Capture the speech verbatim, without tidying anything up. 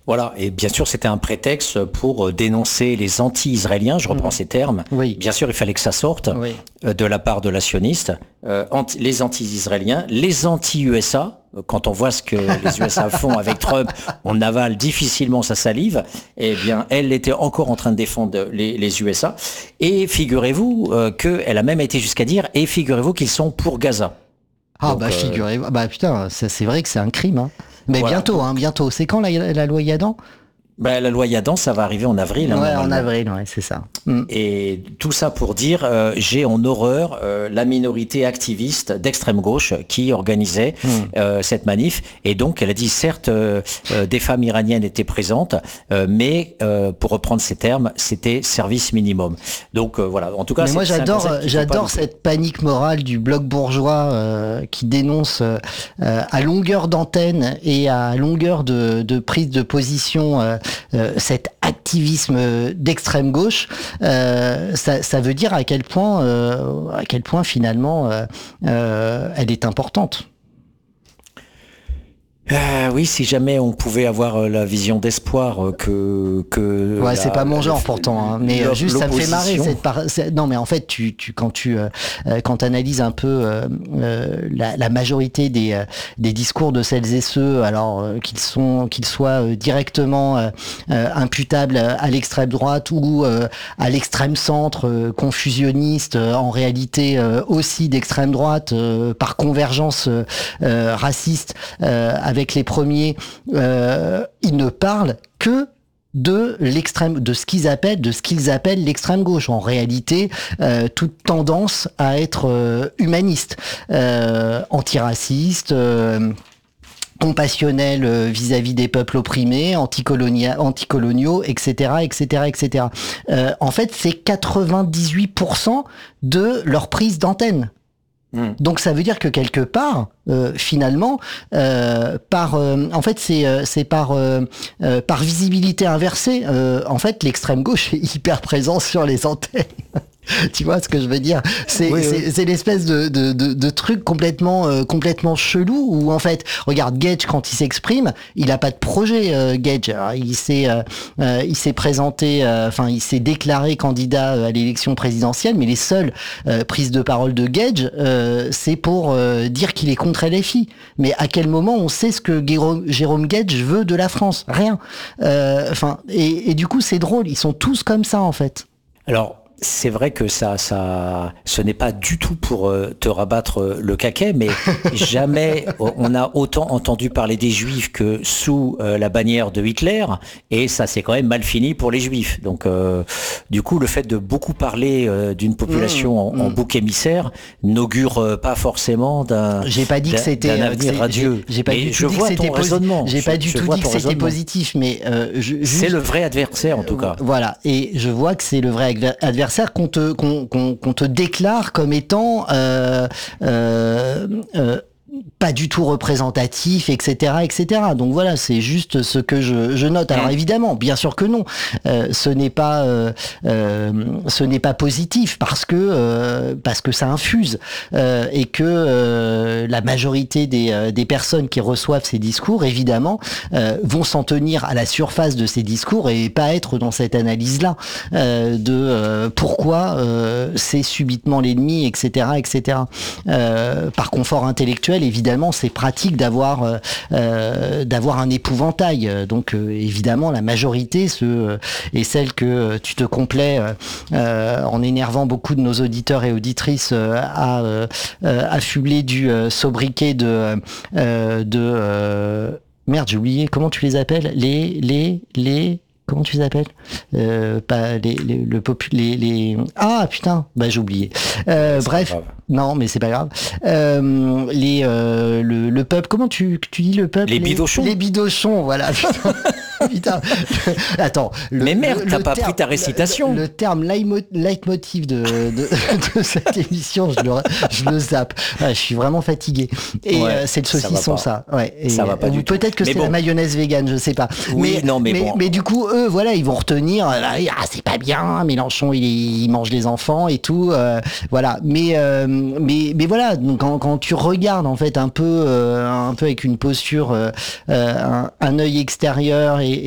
Voilà, et bien sûr, c'était un prétexte pour dénoncer les anti-israéliens, je reprends Mmh. ces termes. Oui. Bien sûr, il fallait que ça sorte Oui. euh, de la part de la sioniste. Euh, anti- les anti-israéliens, les anti-U S A. Euh, Quand on voit ce que les U S A font avec Trump, on avale difficilement sa salive. Eh bien, elle était encore en train de défendre les, les U S A. Et figurez-vous euh, qu'elle a même été jusqu'à dire, et figurez-vous qu'ils sont pour Gaza. Ah Donc, bah euh, figurez-vous, bah putain, ça, c'est vrai que c'est un crime, hein. Mais voilà. bientôt, hein, bientôt. C'est quand la, la loi Yadan? Ben, la loi Yadan, ça va arriver en avril, hein, Ouais, en normalement. avril, ouais, c'est ça. Mm. Et tout ça pour dire, euh, j'ai en horreur euh, la minorité activiste d'extrême gauche qui organisait Mm. euh, cette manif. Et donc, elle a dit, certes, euh, euh, des femmes iraniennes étaient présentes, euh, mais euh, pour reprendre ces termes, c'était service minimum. Donc euh, voilà. En tout cas, Mais moi c'est- c'est un j'adore, concept qu'il faut pas j'adore louper. cette panique morale du bloc bourgeois euh, qui dénonce euh, euh, à longueur d'antenne et à longueur de, de prise de position euh, euh, cet activisme d'extrême gauche. Euh, ça, ça veut dire à quel point, euh, à quel point finalement euh, euh, elle est importante. Euh, oui, si jamais on pouvait avoir euh, la vision d'espoir euh, que que Ouais, la- c'est pas mon genre le- pourtant, hein. Mais euh, l'op- juste ça me fait marrer l'opposition. cette par... c'est- Non, mais en fait, tu, tu quand tu euh, euh, quand t'analyses un peu euh, euh, la, la majorité des euh, des discours de celles et ceux, alors euh, qu'ils sont qu'ils soient euh, directement euh, euh, imputables à l'extrême droite ou euh, à l'extrême centre, euh, confusionniste, euh, en réalité euh, aussi d'extrême droite euh, par convergence euh, euh, raciste euh, avec les premiers, euh, ils ne parlent que de l'extrême, de ce qu'ils appellent, de ce qu'ils appellent l'extrême gauche. En réalité, euh, toute tendance à être euh, humaniste, euh, antiraciste. Euh, compassionnel euh, vis-à-vis des peuples opprimés, anticolonia, anticoloniaux, et cetera, et cetera, et cetera. Euh, en fait, c'est quatre-vingt-dix-huit pour cent de leur prise d'antenne. Hmm. Donc ça veut dire que quelque part, euh, finalement, euh, par, euh, en fait, c'est euh, c'est par euh, euh, par visibilité inversée. Euh, en fait, l'extrême gauche est hyper présent sur les antennes. Tu vois ce que je veux dire? C'est Oui, c'est oui. c'est l'espèce de, de de de truc complètement euh, complètement chelou où en fait, regarde Gage quand il s'exprime, il a pas de projet. Euh, Gage, alors, il s'est euh, euh, il s'est présenté, euh, enfin il s'est déclaré candidat euh, à l'élection présidentielle, mais les seules euh, prises de parole de Gage, euh, c'est pour euh, dire qu'il est contre L F I. Mais à quel moment on sait ce que Jérôme, Jérôme Gage veut de la France? Rien. Euh, Enfin et, et du coup c'est drôle, ils sont tous comme ça en fait. Alors, c'est vrai que ça, ça, ce n'est pas du tout pour euh, te rabattre euh, le caquet, mais jamais on a autant entendu parler des Juifs que sous euh, la bannière de Hitler, et ça s'est quand même mal fini pour les Juifs. Donc, euh, du coup, le fait de beaucoup parler euh, d'une population en, en mmh. bouc émissaire n'augure euh, pas forcément d'un, J'ai pas dit que d'un- c'était d'un euh, avenir c'est- radieux. J'ai j'ai pas Mais du je tout dit que vois c'était ton posi- raisonnement. J'ai Je- pas du je tout vois dit que ton c'était raisonnement. positif, mais euh, je, C'est juste- le vrai adversaire, en tout cas. Voilà, et je vois que c'est le vrai adver- adversaire qu'on te qu'on qu'on qu'on te déclare comme étant euh, euh, euh, pas du tout représentatif, et cetera, et cetera. Donc voilà, c'est juste ce que je, je note. Alors Mmh. évidemment, bien sûr que non, euh, ce n'est pas, euh, euh, ce n'est pas positif parce que euh, parce que ça infuse euh, et que euh, la majorité des euh, des personnes qui reçoivent ces discours, évidemment, euh, vont s'en tenir à la surface de ces discours et pas être dans cette analyse-là euh, de euh, pourquoi euh, c'est subitement l'ennemi, et cetera, et cetera. Euh, par confort intellectuel, évidemment, c'est pratique d'avoir euh, euh, d'avoir un épouvantail. Donc, euh, évidemment, la majorité ce, euh, est celle que euh, tu te complais euh, euh, en énervant beaucoup de nos auditeurs et auditrices euh, à euh, euh, affubler du euh, sobriquet de euh, de euh, merde, j'ai oublié. Comment tu les appelles? Les les les Comment tu les appelles? euh, Pas les, les le popu, les, les ah putain, bah j'ai oublié. Euh, C'est pas bref, grave. non mais c'est pas grave. Euh, les euh, le, le peuple, comment tu tu dis le peuple? Les bidochons. Les bidochons, voilà. Putain. Attends. Le, Mais merde, le- t'as le pas terme- pris ta récitation. Le, le terme leitmo- leitmotiv de, de, de cette émission, je le, je le zappe. Ah, je suis vraiment fatigué. Et Ouais, euh, c'est le ça va saucisson, pas. ça. Ouais. Et, Ça va pas ou du tout. peut-être que Mais c'est bon. la mayonnaise végane, je sais pas. Oui, non, mais bon. mais du coup, eux, voilà, ils vont retenir. Ah, c'est pas bien. Mélenchon, il, il mange les enfants et tout. Euh, voilà. Mais, euh, mais, mais voilà. Donc, quand, quand tu regardes en fait un peu, euh, un peu avec une posture, euh, euh, un, un œil extérieur et